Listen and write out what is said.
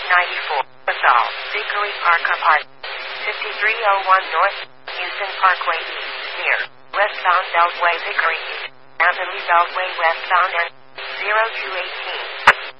94. LaSalle, Vickery Park Apart. 5301 North, Houston Parkway East, near Westbound Beltway Vickery East, Abilene Beltway Westbound and 0218.